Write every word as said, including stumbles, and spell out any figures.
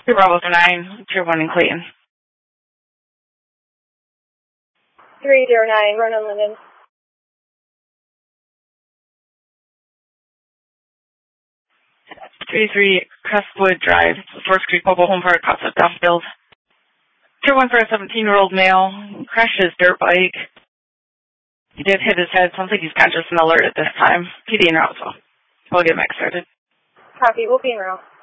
Two Bravo nine, Tier one in Clayton. three zero nine, run on Linden. three three Crestwood Drive, Forest Creek Mobile Home Park, Casa Dufffield. Tier one for a seventeen-year-old male, crashed his dirt bike. He did hit his head. Sounds like he's conscious and alert at this time. P D en route, so we'll get Max started. Copy, we'll be en route.